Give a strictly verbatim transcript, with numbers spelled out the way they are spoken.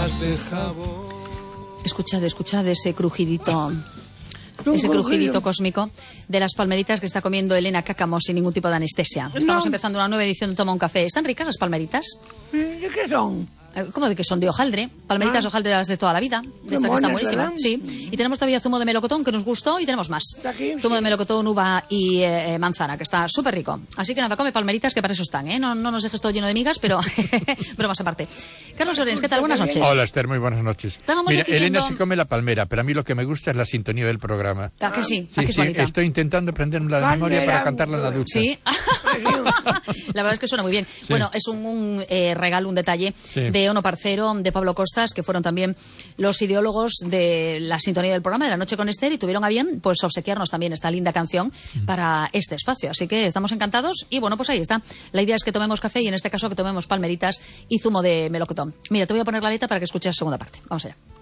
las de jabón. Escuchad, escuchad ese crujidito... Ese crujidito cósmico de las palmeritas que está comiendo Elena Cácamo sin ningún tipo de anestesia. Estamos no. empezando una nueva edición de Toma un Café. ¿Están ricas las palmeritas? ¿De qué son? ¿Cómo de que son? De hojaldre. Palmeritas ah. hojaldre de las de toda la vida. De esta que está buenísima. Sí. Y tenemos todavía zumo de melocotón que nos gustó y tenemos más. Aquí, zumo sí. de melocotón, uva y eh, manzana, que está súper rico. Así que nada, come palmeritas que para eso están, ¿eh? No, no nos dejes todo lleno de migas, pero bromas aparte. Carlos Lorenz, ¿qué tal? Buenas noches. Hola, Esther, muy buenas noches. Estábamos Mira, decidiendo... Elena se come la palmera, pero a mí lo que me gusta es la sintonía del programa. ¿A que sí? Sí, ¿A que es sí, bonita? Estoy intentando aprenderme la de memoria para cantarla en la ducha. Sí. La verdad es que suena muy bien. Sí. Bueno, es un, un eh, regalo, un detalle sí. de Ono Parcero, de Pablo Costas, que fueron también los ideólogos de la sintonía del programa de La Noche con Esther y tuvieron a bien pues obsequiarnos también esta linda canción mm. para este espacio. Así que estamos encantados y bueno, pues ahí está. La idea es que tomemos café y en este caso que tomemos palmeritas y zumo de melocotón. Mira, te voy a poner la letra para que escuches la segunda parte. Vamos allá.